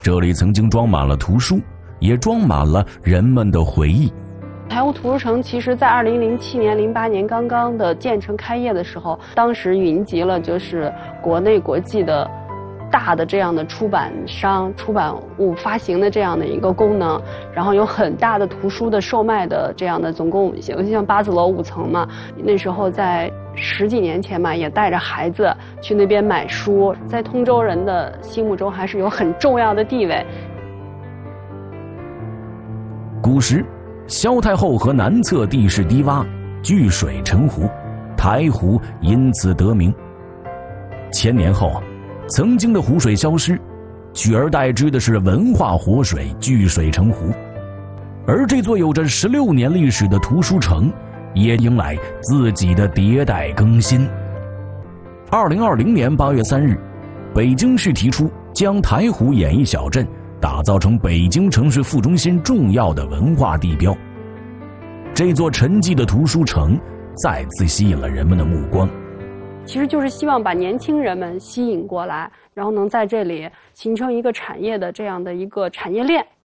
这里曾经装满了图书，也装满了人们的回忆。 台湖图书城其实在2007年、08年刚刚的建成开业的时候，当时云集了就是国内国际的大的这样的出版商、出版物发行的这样的一个功能，然后有很大的图书的售卖的这样的，总共像8字楼5层嘛。那时候在10几年前嘛，也带着孩子去那边买书，在通州人的心目中还是有很重要的地位。 古时萧太后河南侧地势低洼，聚水成湖，台湖因此得名。千年后，曾经的湖水消失，取而代之的是文化活水聚水成湖。而这座有着16年历史的图书城也迎来自己的迭代更新。2020年8月3日，北京市提出将台湖演艺小镇打造成北京城市副中心重要的文化地标。这座沉寂的图书城再次吸引了人们的目光， 其实就是希望把年轻人们吸引过来，然后能在这里形成一个产业的这样的一个产业链。